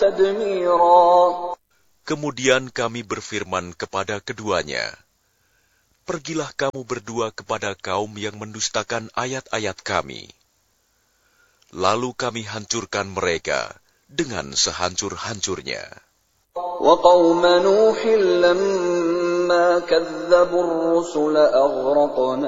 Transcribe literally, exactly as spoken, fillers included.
تدميرا. Kemudian kami berfirman kepada keduanya, pergilah kamu berdua kepada kaum yang mendustakan ayat-ayat kami. Lalu kami hancurkan mereka dengan sehancur-hancurnya. وقوم نوح لما كذبوا الرسل أغرقنا